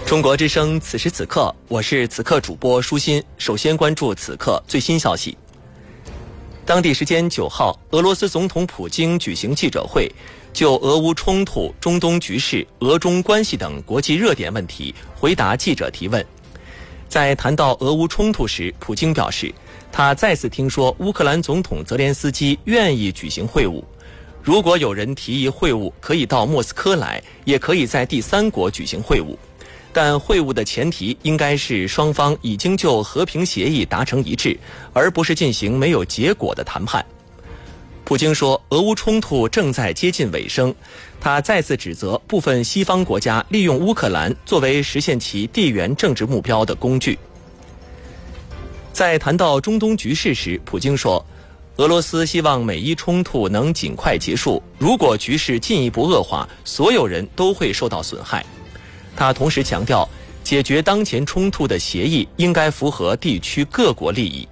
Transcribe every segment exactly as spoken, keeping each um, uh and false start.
中国之声，此时此刻，我是此刻主播舒心。首先关注此刻最新消息。当地时间九号，俄罗斯总统普京举行记者会，就俄乌冲突、中东局势、俄中关系等国际热点问题回答记者提问。在谈到俄乌冲突时，普京表示，他再次听说乌克兰总统泽连斯基愿意举行会晤。如果有人提议会晤，可以到莫斯科来，也可以在第三国举行会晤。但会晤的前提应该是双方已经就和平协议达成一致，而不是进行没有结果的谈判。普京说，俄乌冲突正在接近尾声，他再次指责部分西方国家利用乌克兰作为实现其地缘政治目标的工具。在谈到中东局势时，普京说，俄罗斯希望美伊冲突能尽快结束，如果局势进一步恶化，所有人都会受到损害。他同时强调，解决当前冲突的协议应该符合地区各国利益。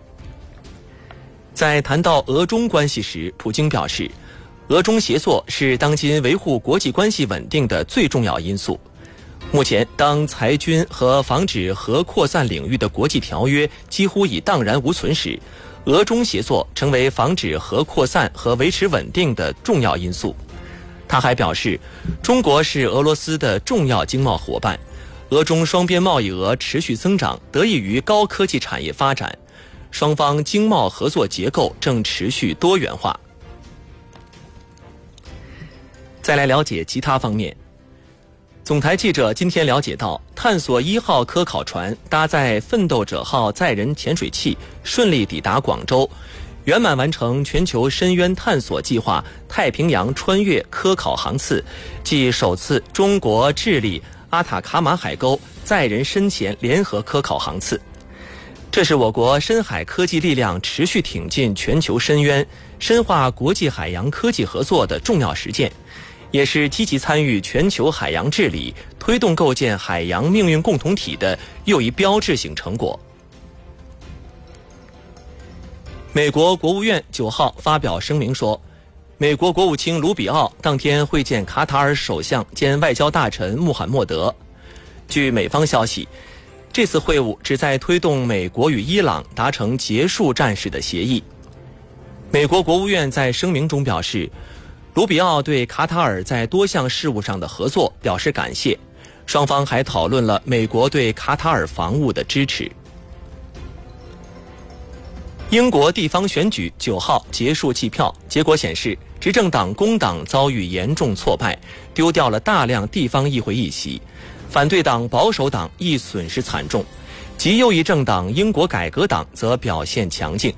在谈到俄中关系时，普京表示，俄中协作是当今维护国际关系稳定的最重要因素。目前，当裁军和防止核扩散领域的国际条约几乎已荡然无存时，俄中协作成为防止核扩散和维持稳定的重要因素。他还表示，中国是俄罗斯的重要经贸伙伴，俄中双边贸易额持续增长，得益于高科技产业发展，双方经贸合作结构正持续多元化。再来了解其他方面。总台记者今天了解到，探索一号科考船搭载奋斗者号载人潜水器顺利抵达广州，圆满完成全球深渊探索计划太平洋穿越科考航次，即首次中国智利阿塔卡马海沟载人深潜联合科考航次。这是我国深海科技力量持续挺进全球深渊、深化国际海洋科技合作的重要实践，也是积极参与全球海洋治理、推动构建海洋命运共同体的又一标志性成果。美国国务院九号发表声明说，美国国务卿卢比奥当天会见卡塔尔首相兼外交大臣穆罕默德。据美方消息，这次会晤旨在推动美国与伊朗达成结束战事的协议。美国国务院在声明中表示，卢比奥对卡塔尔在多项事务上的合作表示感谢，双方还讨论了美国对卡塔尔防务的支持。英国地方选举九号结束计票，结果显示，执政党工党遭遇严重挫败，丢掉了大量地方议会议席，反对党保守党亦损失惨重，极右翼政党英国改革党则表现强劲。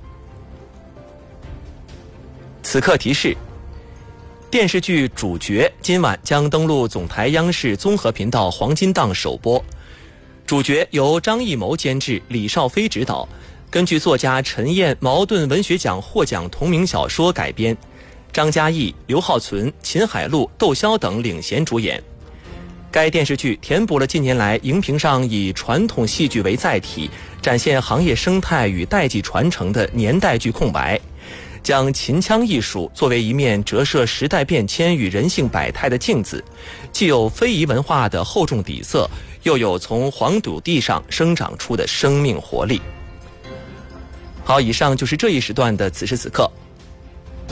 此刻提示，电视剧《主角》今晚将登陆总台央视综合频道黄金档首播。《主角》由张艺谋监制，李少飞执导，根据作家陈燕茅盾文学奖获奖同名小说改编，张嘉译、刘浩存、秦海璐、窦骁等领衔主演。该电视剧填补了近年来荧屏上以传统戏剧为载体，展现行业生态与代际传承的年代剧空白，将秦腔艺术作为一面折射时代变迁与人性百态的镜子，既有非遗文化的厚重底色，又有从黄土地上生长出的生命活力。好，以上就是这一时段的此时此刻，